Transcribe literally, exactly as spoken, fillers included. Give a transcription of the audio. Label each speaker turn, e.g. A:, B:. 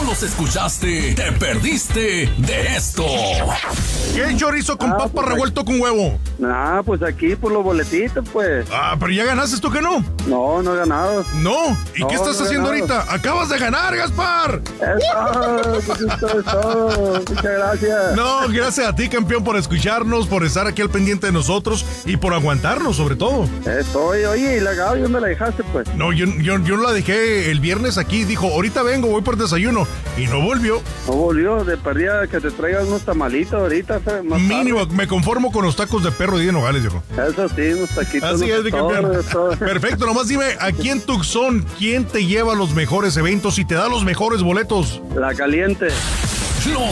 A: los escuchaste, te perdiste de esto.
B: ¿Qué chorizo con
C: Ah,
B: papa
C: pues,
B: revuelto con huevo?
C: Ah, pues aquí por los boletitos, pues.
B: Ah, pero ya ganaste, ¿tú que no?
C: No, no he ganado.
B: No. ¿Y
C: No,
B: qué estás
C: no he
B: haciendo
C: ganado.
B: ahorita? ¡Acabas de ganar, Gaspar!
C: Eso, pues esto es todo. Muchas gracias.
B: No, gracias a ti, campeón, por escucharnos, por estar aquí al pendiente de nosotros y por aguantarnos, sobre todo.
C: Estoy, oye, ¿y la Gaby dónde la dejaste, pues?
B: No, yo, yo, yo la dejé el viernes aquí, dijo, ahorita vengo, voy por desayuno, y no volvió.
C: No volvió, de perdida que te traigas unos tamalitos ahorita. Más
B: Mínimo, me conformo con los tacos de perro de Nogales, viejo.
C: tarde. Eso sí, unos taquitos.
B: Así
C: unos
B: es, mi
C: todo,
B: campeón.
C: todo.
B: Perfecto, nomás dime, aquí en Tucson, ¿quién te lleva a los mejores eventos y te da los mejores boletos?
C: La caliente.
A: Los